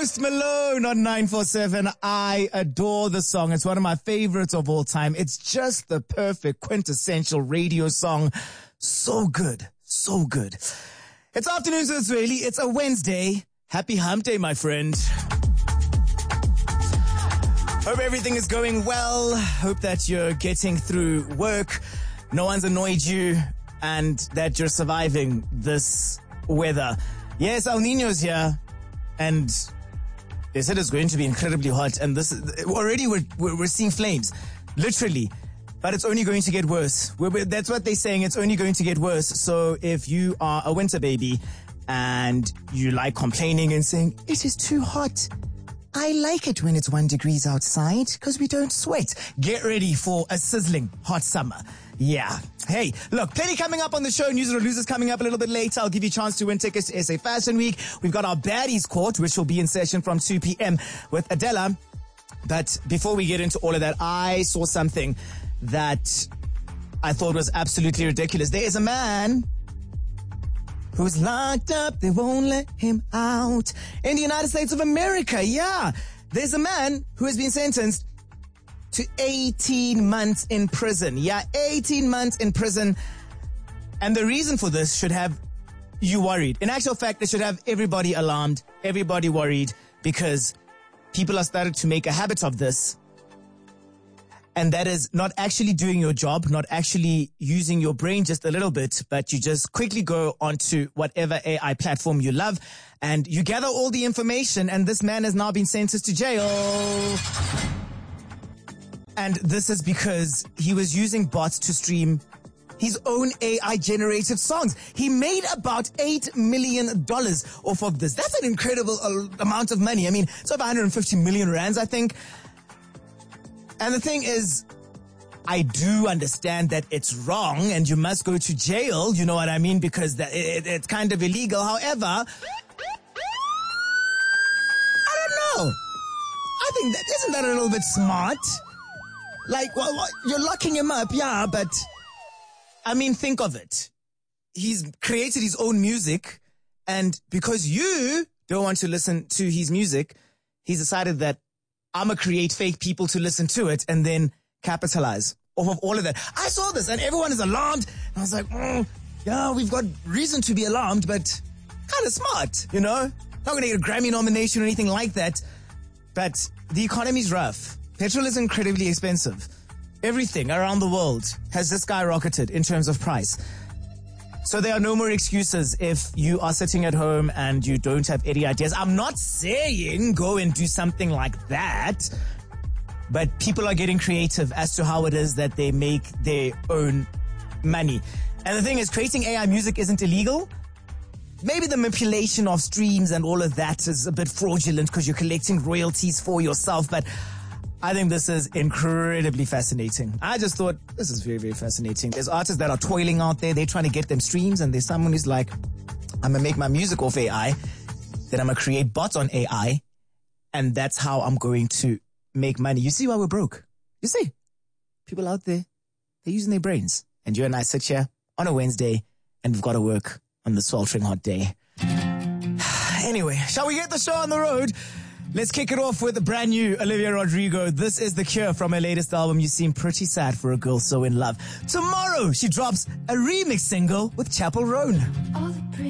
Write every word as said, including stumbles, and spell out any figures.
Post Malone on nine four seven. I adore the song. It's one of my favorites of all time. It's just the perfect quintessential radio song. So good. So good. It's afternoon, so it's really, it's a Wednesday. Happy hump day, my friend. Hope everything is going well. Hope that you're getting through work. No one's annoyed you and that you're surviving this weather. Yes, El Nino's here. And they said it's going to be incredibly hot, and this already we're, we're, we're seeing flames, literally, but it's only going to get worse. We're, we're, that's what they're saying. It's only going to get worse. So if you are a winter baby and you like complaining and saying, it is too hot, I like it when it's one degrees outside because we don't sweat. Get ready for a sizzling hot summer. Yeah. Hey, look, plenty coming up on the show. News or Losers coming up a little bit later. I'll give you a chance to win tickets to S A Fashion Week. We've got our Baddies Court, which will be in session from two p.m. with Adela. But before we get into all of that, I saw something that I thought was absolutely ridiculous. There is a man who's locked up. They won't let him out in the United States of America. Yeah. There's a man who has been sentenced to eighteen months in prison. Yeah, eighteen months in prison. And the reason for this should have you worried. In actual fact, it should have everybody alarmed, everybody worried, because people are started to make a habit of this. And that is not actually doing your job, not actually using your brain just a little bit, but you just quickly go onto whatever A I platform you love and you gather all the information, and this man has now been sentenced to jail. And this is because he was using bots to stream his own A I-generated songs. He made about eight million dollars off of this. That's an incredible uh, amount of money. I mean, it's over one hundred fifty million rands, I think. And the thing is, I do understand that it's wrong and you must go to jail, you know what I mean, because that, it, it's kind of illegal. However, I don't know. I think that, isn't that a little bit smart? Like, well, well, you're locking him up, yeah, but, I mean, think of it. He's created his own music, and because you don't want to listen to his music, he's decided that I'm going to create fake people to listen to it and then capitalize off of all of that. I saw this, and everyone is alarmed, and I was like, mm, yeah, we've got reason to be alarmed, but kind of smart, you know? Not going to get a Grammy nomination or anything like that, but the economy's rough. Petrol is incredibly expensive. Everything around the world has just skyrocketed in terms of price. So there are no more excuses if you are sitting at home and you don't have any ideas. I'm not saying go and do something like that, but people are getting creative as to how it is that they make their own money. And the thing is, creating A I music isn't illegal. Maybe the manipulation of streams and all of that is a bit fraudulent because you're collecting royalties for yourself, but I think this is incredibly fascinating. I just thought, this is very, very fascinating. There's artists that are toiling out there. They're trying to get them streams. And there's someone who's like, I'm going to make my music off A I. Then I'm going to create bots on A I. And that's how I'm going to make money. You see why we're broke? You see? People out there, they're using their brains. And you and I sit here on a Wednesday and we've got to work on the sweltering hot day. Anyway, shall we get the show on the road? Let's kick it off with the brand new Olivia Rodrigo. This is The Cure from her latest album, You Seem Pretty Sad for a Girl So in Love. Tomorrow, she drops a remix single with Chapel Roan. All the